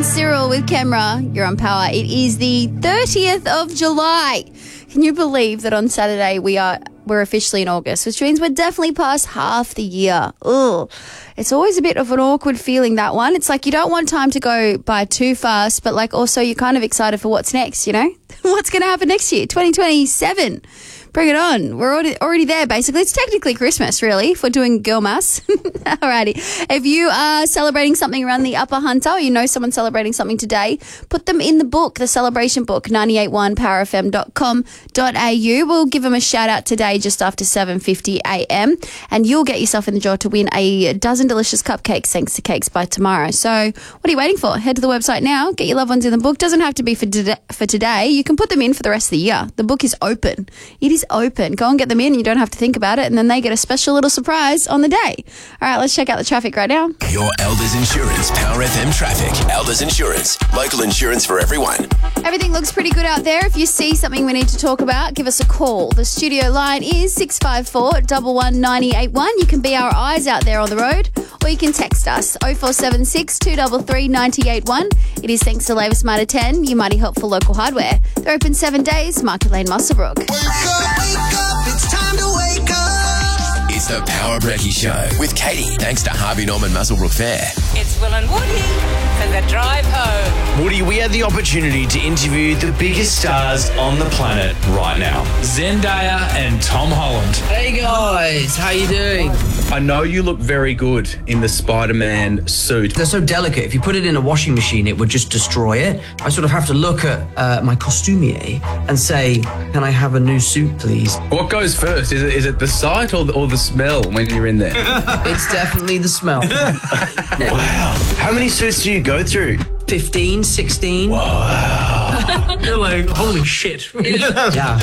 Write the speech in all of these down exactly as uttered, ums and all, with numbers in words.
Cyril with Kemra. You're on Power. It is the thirtieth of July. Can you believe that on Saturday we are we're officially in August, which means we're definitely past half the year. Ugh. It's always a bit of an awkward feeling, that one. It's like you don't want time to go by too fast, but like also you're kind of excited for what's next, you know? What's going to happen next year? twenty twenty-seven. Bring it on. We're already, already there, basically. It's technically Christmas, really, if we're doing girl maths. Alrighty. If you are celebrating something around the Upper Hunter, or you know someone celebrating something today, put them in the book, the celebration book, ninety-eight point one power f m dot com dot a u. We'll give them a shout out today just after seven fifty a m, and you'll get yourself in the draw to win a dozen delicious cupcakes thanks to Cakes by Tomorrow. So what are you waiting for? Head to the website now. Get your loved ones in the book. Doesn't have to be for, today, for today. You can put them in for the rest of the year. The book is open. It is open. Go and get them in. You don't have to think about it, and then they get a special little surprise on the day. All right, let's check out the traffic right now. Your Elders Insurance Power F M traffic. Elders Insurance, local insurance for everyone. Everything looks pretty good out there. If you see something we need to talk about, give us a call. The studio line is six five four, one one nine eight one. You can be our eyes out there on the road, or you can text us oh four seven six, two three three, nine eight one. It is thanks to Lavis Mitre ten, your mighty helpful local hardware. They're open seven days. Market Lane, Muswellbrook. Wake up, wake up, it's time to wake up. It's the Power Brekkie Show with Katie, thanks to Harvey Norman Muswellbrook Fair. It's Will and Woody for the drive home. Woody, we had the opportunity to interview the biggest stars on the planet right now. Zendaya and Tom Holland. Hey guys, how you doing? I know you look very good in the Spider-Man suit. They're so delicate. If you put it in a washing machine, it would just destroy it. I sort of have to look at uh, my costumier and say, can I have a new suit, please? What goes first? Is it is it the sight or the, or the smell when you're in there? It's definitely the smell. Wow. How many suits do you go through? fifteen, sixteen. Wow. You're like, holy shit. Yeah.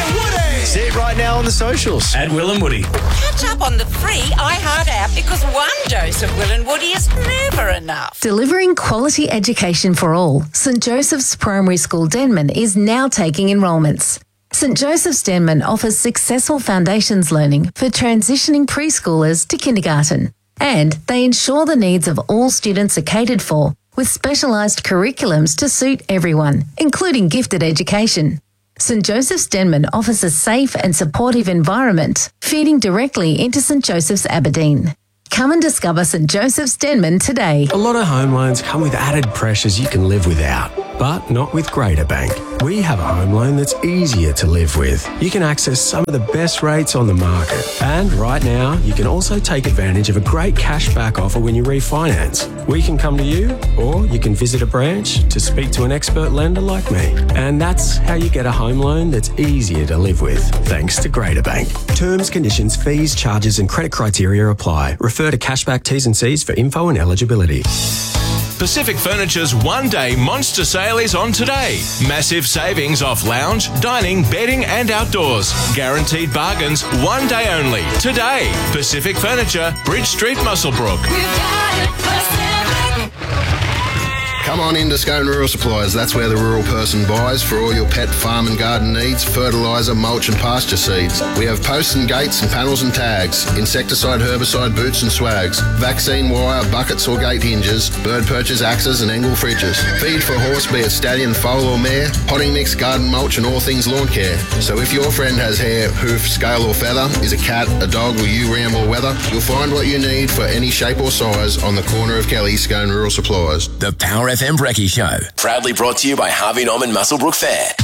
See it right now on the socials. At Will and Woody. Catch up on the free iHeart app because one dose of Will and Woody is never enough. Delivering quality education for all, St Joseph's Primary School Denman is now taking enrolments. St Joseph's Denman offers successful foundations learning for transitioning preschoolers to kindergarten, and they ensure the needs of all students are catered for with specialised curriculums to suit everyone, including gifted education. St Joseph's Denman offers a safe and supportive environment, feeding directly into St Joseph's Aberdeen. Come and discover St Joseph's Denman today. A lot of home loans come with added pressures you can live without, but not with Greater Bank. We have a home loan that's easier to live with. You can access some of the best rates on the market. And right now, you can also take advantage of a great cashback offer when you refinance. We can come to you, or you can visit a branch to speak to an expert lender like me. And that's how you get a home loan that's easier to live with, thanks to Greater Bank. Terms, conditions, fees, charges and credit criteria apply. Refer to Cashback T's and C's for info and eligibility. Pacific Furniture's one-day monster sale is on today. Massive savings off lounge, dining, bedding and outdoors. Guaranteed bargains, one day only. Today, Pacific Furniture, Bridge Street, Muswellbrook. Come on into Scone Rural Supplies. That's where the rural person buys for all your pet, farm and garden needs, fertiliser, mulch and pasture seeds. We have posts and gates and panels and tags, insecticide, herbicide, boots and swags, vaccine wire, buckets or gate hinges, bird perches, axes and angle fridges. Feed for horse, be it stallion, foal or mare, potting mix, garden mulch and all things lawn care. So if your friend has hair, hoof, scale or feather, is a cat, a dog or you ram or weather, you'll find what you need for any shape or size on the corner of Kelly, Scone Rural Supplies. The Power F M Brekkie Show, proudly brought to you by Harvey Norman Muswellbrook Fair.